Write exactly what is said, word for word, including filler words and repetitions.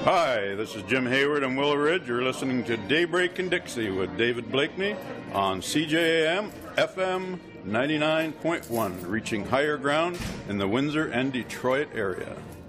Hi, this is Jim Hayward and Willow Ridge. You're listening to Daybreak in Dixie with David Blakeney on C J A M F M ninety-nine point one, reaching higher ground in the Windsor and Detroit area.